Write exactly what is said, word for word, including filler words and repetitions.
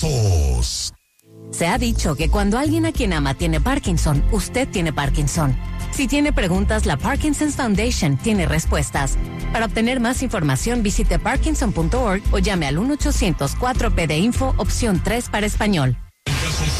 datos. Se ha dicho que cuando alguien a quien ama tiene Parkinson, usted tiene Parkinson. Si tiene preguntas, la Parkinson's Foundation tiene respuestas. Para obtener más información, visite parkinson punto org o llame al uno ochocientos cuatro P de Info, opción tres para español.